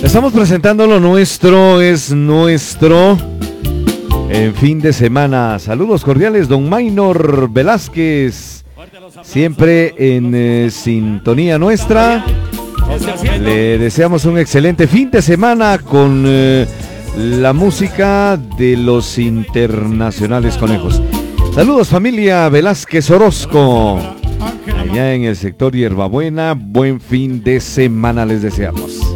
Estamos presentando lo nuestro, es nuestro en fin de semana. Saludos cordiales, don Maynor Velázquez, siempre en sintonía nuestra. Le deseamos un excelente fin de semana con la música de los internacionales conejos. Saludos familia Velázquez Orozco, allá en el sector Hierbabuena. Buen fin de semana les deseamos.